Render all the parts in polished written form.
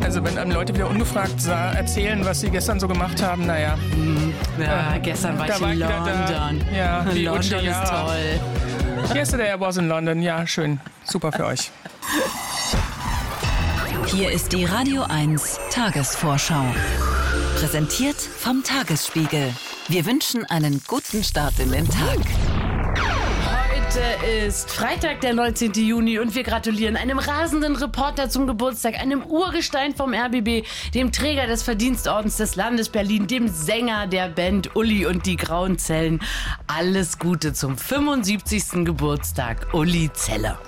Also wenn einem Leute wieder ungefragt erzählen, was sie gestern so gemacht haben, naja. Ja, gestern war ich in London. Ja, London ist toll. Yesterday I was in London. Ja, schön. Super für euch. Hier ist die Radio 1 Tagesvorschau. Präsentiert vom Tagesspiegel. Wir wünschen einen guten Start in den Tag. Heute ist Freitag, der 19. Juni und wir gratulieren einem rasenden Reporter zum Geburtstag, einem Urgestein vom RBB, dem Träger des Verdienstordens des Landes Berlin, dem Sänger der Band Uli und die Grauen Zellen. Alles Gute zum 75. Geburtstag, Uli Zeller.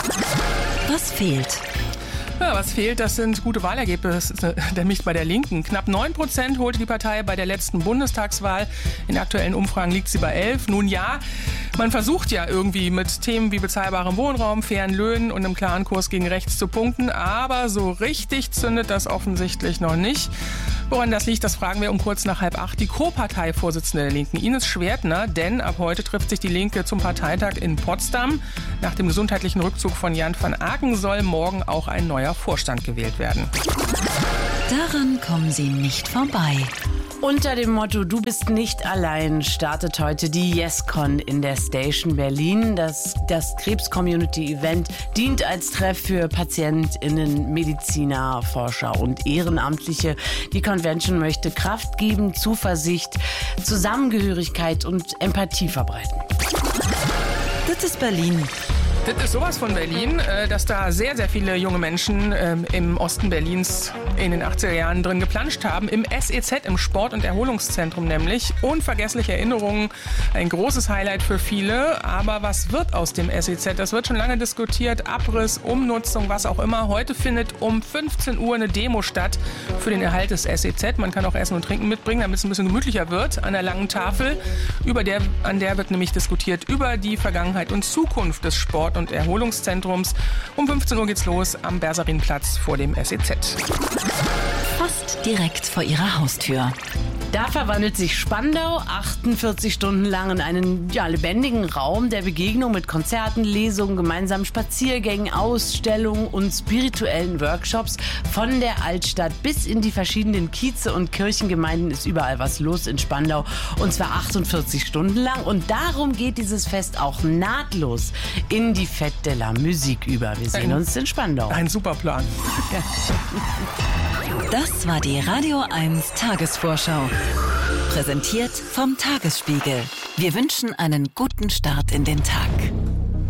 Was fehlt? Ja, was fehlt, das sind gute Wahlergebnisse, nämlich bei der Linken. Knapp 9% holte die Partei bei der letzten Bundestagswahl. In aktuellen Umfragen liegt sie bei 11. Nun ja, man versucht ja irgendwie mit Themen wie bezahlbarem Wohnraum, fairen Löhnen und einem klaren Kurs gegen rechts zu punkten. Aber so richtig zündet das offensichtlich noch nicht. Woran das liegt, das fragen wir um kurz nach 7:30 die Co-Parteivorsitzende der Linken, Ines Schwertner. Denn ab heute trifft sich die Linke zum Parteitag in Potsdam. Nach dem gesundheitlichen Rückzug von Jan van Aken soll morgen auch ein neuer Vorstand gewählt werden. Daran kommen Sie nicht vorbei. Unter dem Motto "Du bist nicht allein" startet heute die YesCon in der Station Berlin. Das Krebs-Community-Event dient als Treff für PatientInnen, Mediziner, Forscher und Ehrenamtliche. Die Convention möchte Kraft geben, Zuversicht, Zusammengehörigkeit und Empathie verbreiten. Das ist Berlin. Das ist sowas von Berlin, dass da sehr, sehr viele junge Menschen im Osten Berlins in den 80er Jahren drin geplanscht haben. Im SEZ, im Sport- und Erholungszentrum nämlich. Unvergessliche Erinnerungen, ein großes Highlight für viele. Aber was wird aus dem SEZ? Das wird schon lange diskutiert. Abriss, Umnutzung, was auch immer. Heute findet um 15 Uhr eine Demo statt für den Erhalt des SEZ. Man kann auch Essen und Trinken mitbringen, damit es ein bisschen gemütlicher wird an der langen Tafel. An der wird nämlich diskutiert über die Vergangenheit und Zukunft des Sport- und Erholungszentrums. Um 15 Uhr geht's los am Bersarinplatz vor dem SEZ. Fast direkt vor Ihrer Haustür. Da verwandelt sich Spandau 48 Stunden lang in einen lebendigen Raum der Begegnung mit Konzerten, Lesungen, gemeinsamen Spaziergängen, Ausstellungen und spirituellen Workshops. Von der Altstadt bis in die verschiedenen Kieze und Kirchengemeinden ist überall was los in Spandau. Und zwar 48 Stunden lang. Und darum geht dieses Fest auch nahtlos in die Fête de la Musique über. Wir sehen uns in Spandau. Ein super Plan. Ja. Das war die Radio 1 Tagesvorschau. Präsentiert vom Tagesspiegel. Wir wünschen einen guten Start in den Tag.